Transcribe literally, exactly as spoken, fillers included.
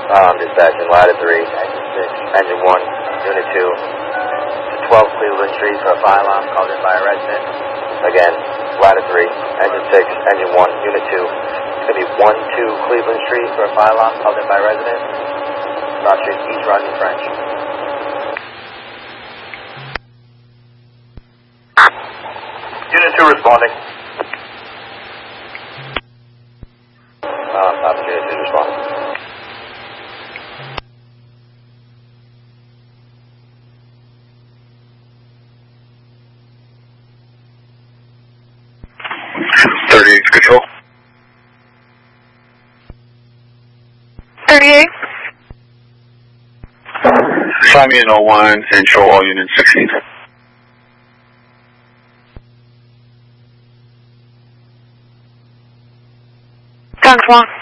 Um, dispatching ladder three, engine six, engine one, unit two, twelve Cleveland Street for a fire alarm called in by a resident. Again, ladder three, engine six, engine one, unit two. It's going to be one two Cleveland Street for a fire alarm called in by a resident. Cross Street, East Rodney French. Unit two responding. Uh, Papa Unit two responding. thirty-eight to control. thirty-eight. Sign me in oh one and show all units sixteen. Guns one.